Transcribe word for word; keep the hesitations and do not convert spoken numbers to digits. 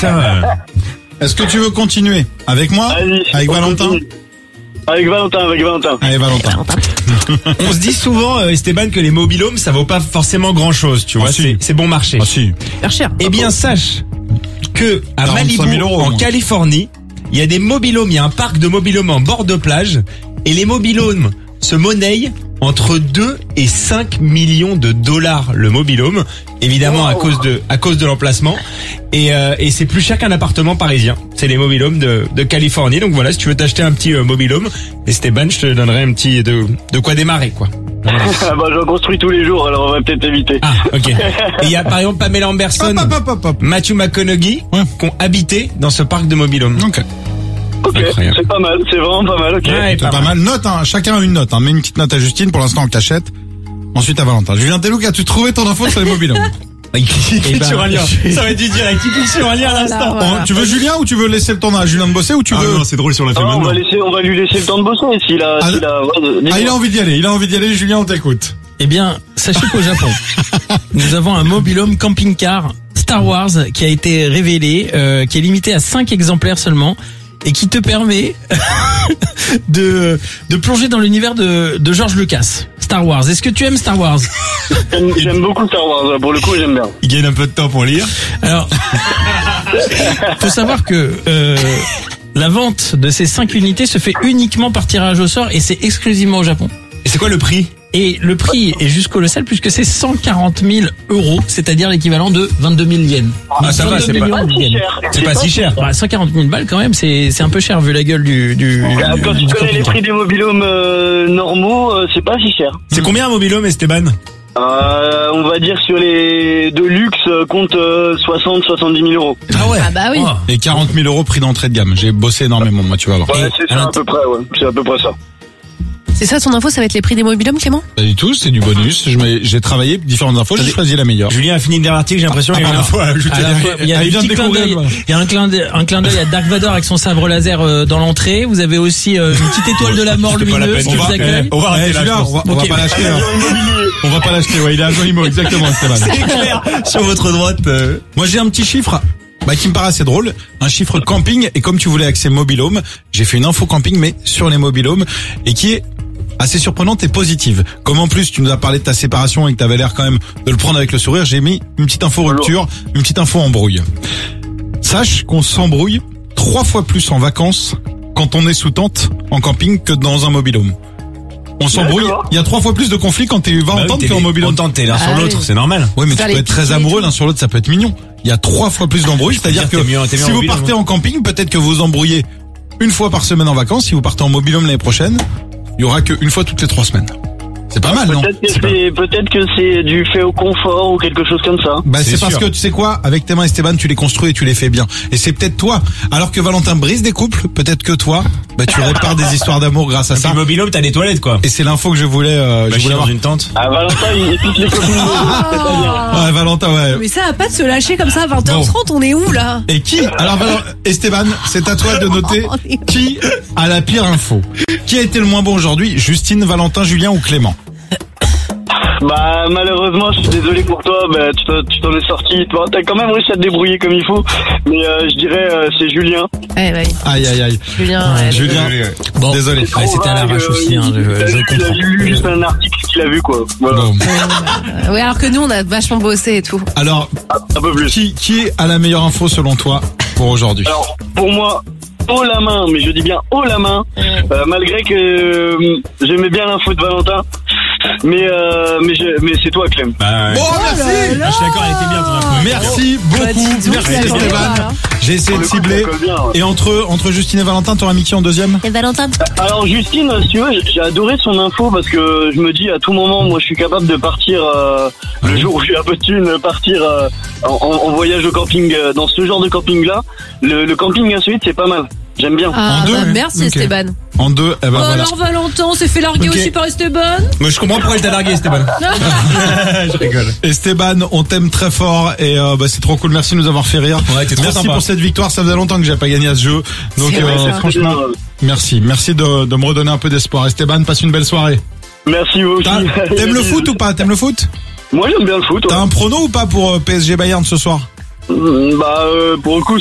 ça. Euh... Est-ce que tu veux continuer avec moi? Allez, Avec Valentin continue. Avec Valentin, avec Valentin. Allez, Valentin. On se dit souvent, euh, Esteban, que les mobilhomes, ça vaut pas forcément grand-chose, tu vois. Ah, si. c'est, c'est bon marché. Ah si. Super cher. Eh bien, sache que à quarante-cinq Malibu, mille euros, en moi. Californie, il y a des mobilhomes, il y a un parc de mobilhomes en bord de plage, et les mobilhomes se monnaient entre deux et cinq millions de dollars le mobilhome, évidemment à cause de à cause de l'emplacement, et euh, et c'est plus cher qu'un appartement parisien. C'est les mobilhomes de de Californie. Donc voilà, si tu veux t'acheter un petit euh, mobilhome, Esteban, je te donnerai un petit de de quoi démarrer, quoi. Ah bah j'en construis tous les jours, alors on va peut-être éviter. Ah, ok. Et il y a par exemple Pamela Anderson, Hop, hop, hop, hop. Matthew McConaughey, Ouais. qui ont habité dans ce parc de mobilhomes. Ok. Ok, Incroyable. c'est pas mal, c'est vraiment pas mal, ok. Ouais, C'est pas mal. Note, hein. Chacun a une note. Hein. Mets une petite note à Justine, pour l'instant en cachette. Ensuite à Valentin. Julien Telouk, as-tu trouvé ton info sur les mobilhomes? Il clique Eh ben, sur un lien. Ça va être du direct. Il clique sur un lien à l'instant. Voilà. Oh, tu veux Julien ou tu veux laisser le temps à Julien de bosser ou tu Ah veux... non, c'est drôle si on l'a fait Non, on maintenant. va laisser, on va lui laisser le temps de bosser s'il a, Ah, s'il a, ouais, Ah, dis-moi. il a envie d'y aller. Il a envie d'y aller. Julien, on t'écoute. Eh bien, sachez qu'au Japon, nous avons un mobilhome camping-car Star Wars qui a été révélé, euh, qui est limité à cinq exemplaires seulement et qui te permet de de plonger dans l'univers de, de George Lucas. Star Wars. Est-ce que tu aimes Star Wars? J'aime, j'aime beaucoup Star Wars, pour le coup j'aime bien. Il gagne un peu de temps pour lire. Alors, faut savoir que euh, la vente de ces cinq unités se fait uniquement par tirage au sort et c'est exclusivement au Japon. Et c'est quoi le prix? Et le prix est juste colossal puisque c'est cent quarante mille euros, c'est-à-dire l'équivalent de vingt-deux mille yens. Ah, ça va, vingt-deux c'est pas- millions de Si yens. cher. C'est pas si cher. Bah, cent quarante mille balles quand même, c'est c'est un peu cher vu la gueule du du. Ah, du- Quand du tu connais les camping-car. prix des mobilhomes euh, normaux, euh, c'est pas si cher. C'est combien un mobilhome, Esteban? Euh, on va dire sur les de luxe, euh, compte euh, soixante soixante-dix mille euros. Ah ouais. Ah bah oui. Oh. Et quarante mille euros prix d'entrée de gamme. J'ai bossé énormément, moi, tu vas voir. Ouais, Et c'est ça à à peu près, ouais. C'est à peu près ça. C'est ça ton info, ça va être les prix des mobilhomes, Clément? Pas du tout, c'est du bonus. Je m'ai- J'ai travaillé différentes infos, j'ai choisi la meilleure. Julien a fini le dernier article, j'ai l'impression qu'il y a une info à ajouter. À la fois, il y a Ah, des il vient de petits clins découvrir, d'œil. voilà. Il y a un clin d'œil, un clin d'œil à Dark Vador avec son sabre laser euh, dans l'entrée. Vous avez aussi euh, une petite étoile de la mort C'était pas la lumineuse peine. qui On vous va- accueille. On va Eh, arrêter là, Julien, je on pense. va, on va Ok. pas l'acheter. Hein. On va pas l'acheter, ouais. Il est à Joimo, exactement, Esteban. C'est clair. Sur votre droite. euh, Moi, j'ai un petit chiffre. Bah, qui me paraît assez drôle. Un chiffre camping. Et comme tu voulais accès mobilhome, j'ai fait une info camping, mais sur les mobilhomes. Et qui est assez surprenante et positive. Comme en plus tu nous as parlé de ta séparation et que tu avais l'air quand même de le prendre avec le sourire, j'ai mis une petite info rupture, une petite info embrouille. Sache qu'on s'embrouille trois fois plus en vacances quand on est sous tente en camping que dans un mobilhome. On s'embrouille, D'accord. il y a trois fois plus de conflits quand tu vas bah en oui, tente t'es qu'en les- mobilhome. en tente, t'es l'un sur Ah l'autre, oui. c'est normal. Oui, mais Ça, tu les peux être très piquets et amoureux tout. l'un sur l'autre, ça peut être mignon. Il y a trois fois plus d'embrouilles, c'est-à-dire que dire, t'es mieux- t'es mieux si en vous mobilhome, partez hein. en camping, peut-être que vous vous embrouillez une fois par semaine en vacances. Si vous partez en mobilhome l'année prochaine, il y aura qu'une fois toutes les trois semaines. C'est pas mal, non? Peut-être que c'est, peut-être que c'est du fait au confort ou quelque chose comme ça. Bah, C'est c'est parce sûr. que tu sais quoi, avec tes mains Esteban, tu les construis et tu les fais bien. Et c'est peut-être toi. Alors que Valentin brise des couples, peut-être que toi, bah tu répares des histoires d'amour grâce à Puis ça. le mobilhome, t'as des toilettes, quoi. Et c'est l'info que je voulais, euh, Bah, je voulais dans avoir. une tente. Ah, Valentin, il pique les copines. C'est pas bien. Ouais, Valentin, ouais. Mais ça va pas de se lâcher comme ça à vingt heures trente, on est où là? Et qui Alors Val- Esteban, c'est à toi de noter qui a la pire info. Qui a été le moins bon aujourd'hui? Justine, Valentin, Julien ou Clément? Bah, malheureusement, je suis désolé pour toi, bah, tu t'en, tu t'en es sorti. Bon, t'as quand même réussi à te débrouiller comme il faut. Mais, euh, je dirais, euh, c'est Julien. Ouais, ouais. Aïe aïe aïe. Julien, ouais. Julien, Bon, désolé. ouais, c'était à l'arrache Euh, aussi. Hein, je, il a je lu- Il a comprends. lu juste un article qu'il a vu, quoi. Voilà. Bon. Euh, ouais, alors que nous, on a vachement bossé et tout. Alors, Un peu plus. qui, qui a la meilleure info selon toi pour aujourd'hui? Alors, pour moi, haut la main, mais je dis bien haut la main, euh, malgré que euh, j'aimais bien l'info de Valentin, mais euh, mais, je- mais c'est toi, Clem. Bah, ouais. Oh, merci! Ah, je suis d'accord, elle était bien ton info. Merci beaucoup, Bah, dis donc, merci tu l'attendais Esteban. pas, là. J'ai essayé Pour de le coup, cibler. ça colle bien, ouais. Et entre, entre Justine et Valentin, t'auras mis qui en deuxième? Et Valentin? Alors Justine, si tu veux, j'ai adoré son info parce que je me dis à tout moment, moi je suis capable de partir euh, le jour où j'ai un peu de thune, partir euh, en, en- en voyage au camping, euh, dans ce genre de camping là. Le, le camping insolite, c'est pas mal. J'aime bien. Ah, En deux, bah, hein. merci Ok. Esteban. En deux, eh ben Oh, voilà. alors Valentin, on s'est fait larguer Ok. aussi par Esteban. Mais je comprends pourquoi elle t'a largué, Esteban. Je rigole. Esteban, on t'aime très fort et euh, bah, c'est trop cool. Merci de nous avoir fait rire. Ouais, t'es trop merci sympa. pour cette victoire. Ça faisait longtemps que j'ai pas gagné à ce jeu. Donc C'est vrai, euh, ça. franchement, merci, merci de, de me redonner un peu d'espoir. Esteban, passe une belle soirée. Merci vous aussi. T'as- T'aimes le foot ou pas? T'aimes le foot? Moi j'aime bien le foot. T'as Ouais. un prono ou pas pour euh, P S G Bayern ce soir? Bah euh, pour le coup